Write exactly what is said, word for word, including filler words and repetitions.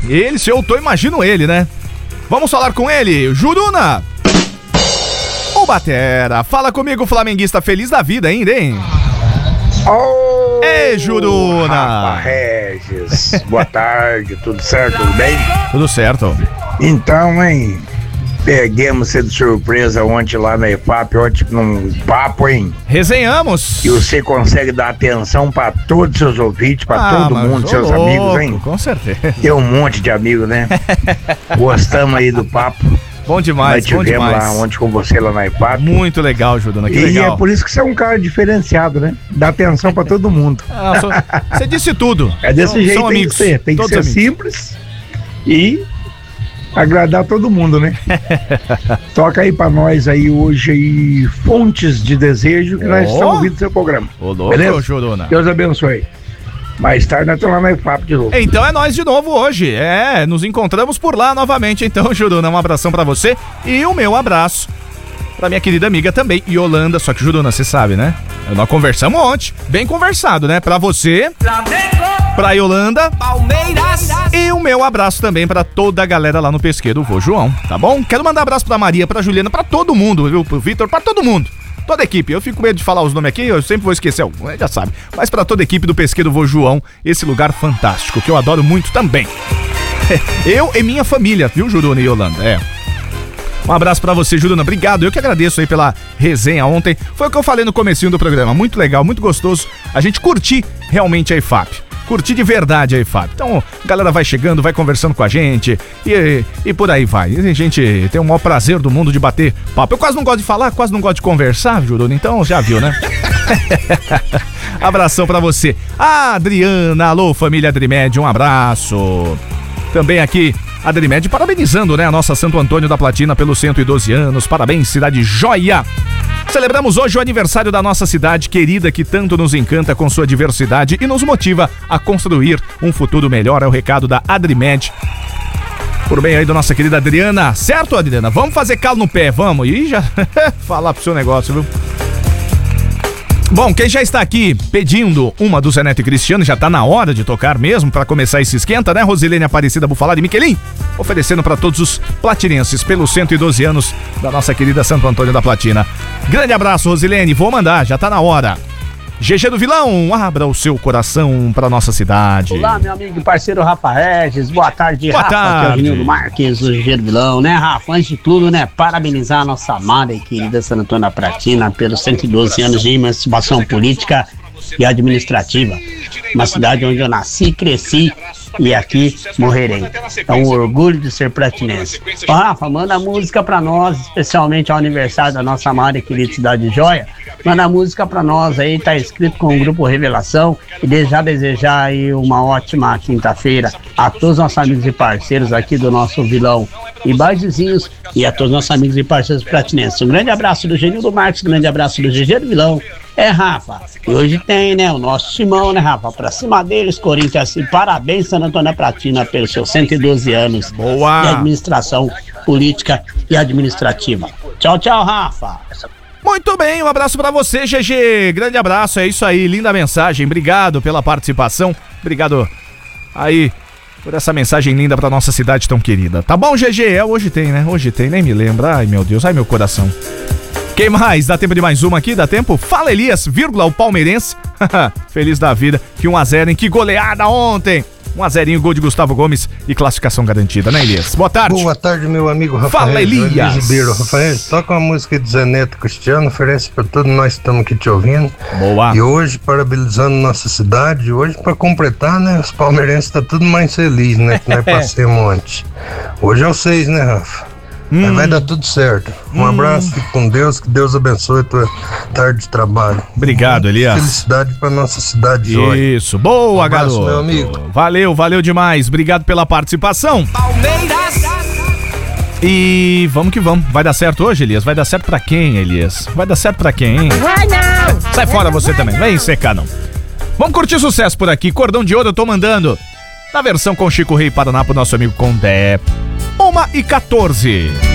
Ele, se eu tô, imagino ele, né? Vamos falar com ele, Juruna! O Batera, fala comigo, flamenguista feliz da vida ainda, hein? Oh, Ei, Juruna! Rafa Regis, boa tarde, tudo certo, tudo bem? Tudo certo. Então, hein, peguemos você de surpresa ontem lá na E F A P, ontem num papo, hein? Resenhamos. E você consegue dar atenção pra todos os seus ouvintes, pra ah, todo mundo, seus louco, amigos, hein? Com certeza. Tem um monte de amigos, né? Gostamos aí do papo. Bom demais, Nós bom tivemos demais. lá ontem com você lá na E F A P. Muito legal, Juruna, que e legal. é por isso que você é um cara diferenciado, né? Dá atenção pra todo mundo. Ah, sou... Você disse tudo. É desse são, jeito são tem amigos, que ser. Tem que todos ser amigos. simples e agradar todo mundo, né? Toca aí pra nós aí hoje aí Fontes de Desejo, que oh. nós estamos ouvindo seu programa. Ô, louco, beleza? Juruna. Deus abençoe. Mais tarde nós estamos lá na E F A P de novo. Então é nós de novo hoje. É, nos encontramos por lá novamente. Então, Juruna, um abração pra você e o meu abraço pra minha querida amiga também, Yolanda. Só que, Juruna, você sabe, né? Nós conversamos ontem. Bem conversado, né? Pra você, pra Yolanda, Palmeiras. E o meu abraço também pra toda a galera lá no Pesqueiro Vô João, tá bom? Quero mandar abraço pra Maria, pra Juliana, pra todo mundo, viu? Pro Vitor, pra todo mundo. Toda a equipe, eu fico com medo de falar os nomes aqui, eu sempre vou esquecer algum, já sabe. Mas pra toda a equipe do Pesqueiro Vô João, esse lugar fantástico, que eu adoro muito também. Eu e minha família, viu, Juruna e Yolanda? É. Um abraço pra você, Juruna, obrigado, eu que agradeço aí pela resenha ontem. Foi o que eu falei no comecinho do programa, muito legal, muito gostoso, a gente curtir realmente a E F A P. Curtir de verdade aí, Fábio. Então, a galera vai chegando, vai conversando com a gente e, e por aí vai. E a gente tem o maior prazer do mundo de bater papo. Eu quase não gosto de falar, quase não gosto de conversar, Juruna, então já viu, né? Abração pra você. A Adriana, alô, família Adrimed, um abraço. Também aqui, Adrimed parabenizando, né, a nossa Santo Antônio da Platina pelos cento e doze anos. Parabéns, cidade joia. Celebramos hoje o aniversário da nossa cidade querida que tanto nos encanta com sua diversidade e nos motiva a construir um futuro melhor. É o recado da Adrimed. Por bem aí da nossa querida Adriana. Certo, Adriana? Vamos fazer calo no pé, vamos. E já falar pro seu negócio, viu? Bom, quem já está aqui pedindo uma do Zé Neto e Cristiano, já tá na hora de tocar mesmo pra começar esse esquenta, né? Rosilene Aparecida Bufalá de Miquelim, oferecendo pra todos os platinenses pelos cento e doze anos da nossa querida Santo Antônio da Platina. Grande abraço, Rosilene, vou mandar, já tá na hora. G G do Vilão, abra o seu coração pra nossa cidade. Olá, meu amigo e parceiro Rafa Regis, boa tarde, boa Rafa, tarde. aqui é o Vinildo Marques, o G G do Vilão, né, Rafa? Antes de tudo, né, parabenizar a nossa amada e querida Santo Antônio da Platina pelos cento e doze anos de emancipação política e administrativa. Uma cidade onde eu nasci, cresci e aqui morrerei. É um orgulho de ser platinense. Ô, Rafa, manda música pra nós, especialmente ao aniversário da nossa amada e querida cidade joia. Manda música pra nós aí, tá escrito com o Grupo Revelação. E já desejar aí uma ótima quinta-feira a todos os nossos amigos e parceiros aqui do nosso Vilão e Bairrozinhos e a todos os nossos amigos e parceiros platinenses. Um grande abraço do Genildo Marques, um grande abraço do G G do Vilão. É, Rafa, e hoje tem, né, o nosso timão, né, Rafa? Pra cima deles, Corinthians, e parabéns, Santo Antônio da Platina, pelos seus cento e doze anos. Boa. De administração política e administrativa. Tchau, tchau, Rafa. Muito bem, um abraço pra você, G G. Grande abraço, é isso aí, linda mensagem. Obrigado pela participação. Obrigado aí por essa mensagem linda pra nossa cidade tão querida. Tá bom, G G? É, hoje tem, né? Hoje tem, nem me lembra. Ai, meu Deus, ai, meu coração. Quem mais? Dá tempo de mais uma aqui? Dá tempo? Fala, Elias, vírgula, o palmeirense. Feliz da vida. Que um a zero, hein? Que goleada ontem. um a zero, gol de Gustavo Gomes e classificação garantida, né, Elias? Boa tarde. Boa tarde, meu amigo Rafael. Fala, Elias. Ribeiro. Rafael, toca uma música de Zé Neto Cristiano, oferece pra todos nós que estamos aqui te ouvindo. Boa. E hoje, parabenizando nossa cidade, hoje pra completar, né, os palmeirenses tá tudo mais feliz, né, que nós passamos ontem. Hoje é o seis, né, Rafa? Hum. Mas vai dar tudo certo. Um hum. abraço, fique com Deus, que Deus abençoe a tua tarde de trabalho. Obrigado, Elias. Felicidade pra nossa cidade hoje. Isso, boa, um abraço, garoto. Meu amigo. Valeu, valeu demais. Obrigado pela participação. Palmeiras. E vamos que vamos. Vai dar certo hoje, Elias? Vai dar certo pra quem, Elias? Vai dar certo pra quem, hein? Vai não! Sai fora você também, vem secar não. Vamos curtir sucesso por aqui. Cordão de Ouro eu tô mandando na versão com Chico Rei Paraná pro nosso amigo Condé. uma e quatorze.